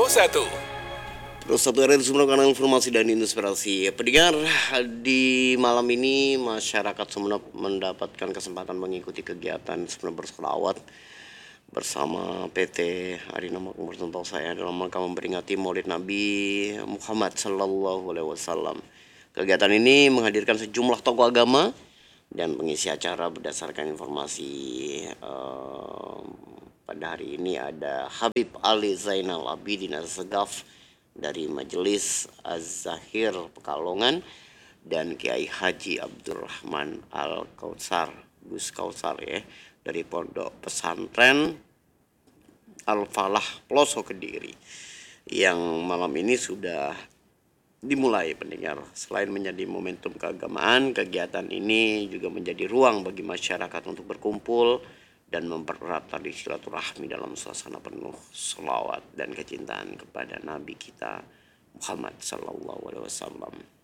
Terus satu hari Sumeneb kanal informasi dan inspirasi. Pendengar, di malam ini masyarakat Sumeneb mendapatkan kesempatan mengikuti kegiatan Sumeneb bersolawat bersama PT Arina Makmur Tentang saya dalam rangka memperingati Maulid Nabi Muhammad Sallallahu Alaihi Wasallam. Kegiatan ini menghadirkan sejumlah tokoh agama dan pengisi acara berdasarkan informasi pada hari ini ada Habib Ali Zainal Abidin Az-Segaf dari Majelis Az-Zahir Pekalongan dan Kiai Haji Abdurrahman Al-Kautsar, Gus Kautsar ya, dari Pondok Pesantren Al-Falah Pelosok Kediri yang malam ini sudah dimulai pendengar. Selain menjadi momentum keagamaan, kegiatan ini juga menjadi ruang bagi masyarakat untuk berkumpul dan mempererat tali silaturahmi dalam suasana penuh selawat dan kecintaan kepada Nabi kita Muhammad Sallallahu Alaihi Wasallam.